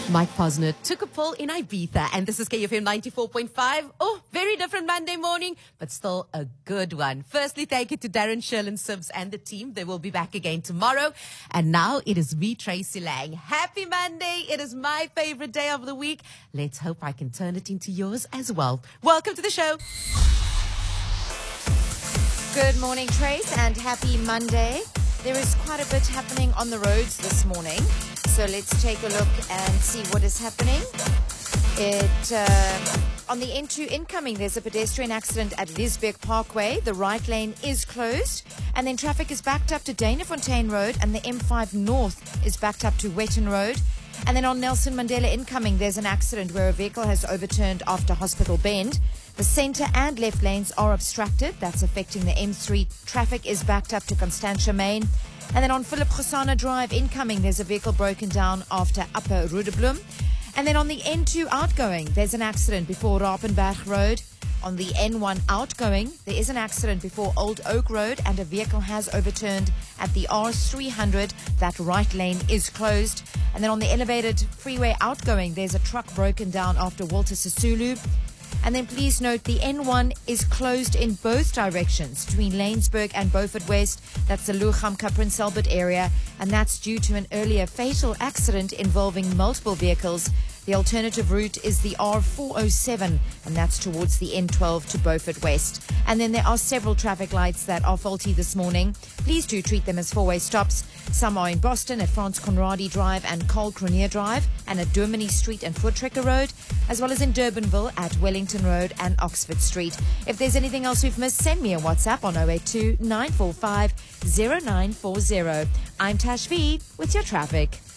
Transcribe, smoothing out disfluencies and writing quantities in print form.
Mike Posner took a poll in Ibiza, and this is KFM 94.5. Oh, very different Monday morning, but still a good one. Firstly, thank you to Darren, Sherlin, Sibs, and the team. They will be back again tomorrow. And now it is me, Tracy Lang. Happy Monday. It is my favorite day of the week. Let's hope I can turn it into yours as well. Welcome to the show. Good morning, Trace, and happy Monday. There is quite a bit happening on the roads this morning, so let's take a look and see what is happening. On the N2 incoming, there's a pedestrian accident at Lisbeek Parkway. The right lane is closed, and then traffic is backed up to Danafontein Road, and the M5 North is backed up to Wetton Road. And then on Nelson Mandela incoming, there's an accident where a vehicle has overturned after Hospital Bend. The centre and left lanes are obstructed. That's affecting the M3. Traffic is backed up to Constantia Main. And then on Philip Gosana Drive incoming, there's a vehicle broken down after Upper Rudebloem. And then on the N2 outgoing, there's an accident before Rapenberg Road. On the N1 outgoing, there is an accident before Old Oak Road, and a vehicle has overturned at the R300. That right lane is closed. And then on the elevated freeway outgoing, there's a truck broken down after Walter Sisulu. And then please note the N1 is closed in both directions between Lanesburg and Beaufort West. That's the Lugamka Prince Albert area, and that's due to an earlier fatal accident involving multiple vehicles. The alternative route is the R407, and that's towards the N12 to Beaufort West. And then there are several traffic lights that are faulty this morning. Please do treat them as four-way stops. Some are in Boston at Frans Conradi Drive and Carl Cronier Drive, and at Dominie Street and Voortrekker Road, as well as in Durbanville at Wellington Road and Oxford Street. If there's anything else we've missed, send me a WhatsApp on 082 945 0940. I'm Tash V with your traffic.